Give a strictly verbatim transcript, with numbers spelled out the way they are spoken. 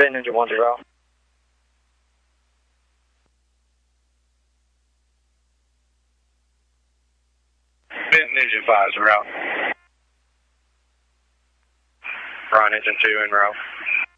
Bent Engine one zero. Bent Engine five zero. Ron Engine two in row.